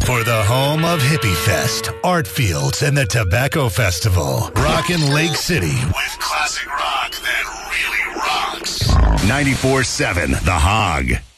For the home of Hippie Fest, Art Fields, and the Tobacco Festival. Rockin' Lake City with classic rock that really rocks. 94.7 The Hog.